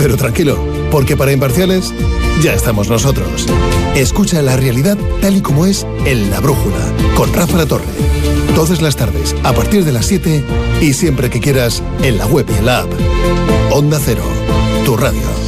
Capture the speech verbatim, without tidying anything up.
Pero tranquilo, porque para imparciales ya estamos nosotros. Escucha la realidad tal y como es en La Brújula, con Rafa La Torre. Todas las tardes, a partir de las siete y siempre que quieras, en la web y en la app. Onda Cero, tu radio.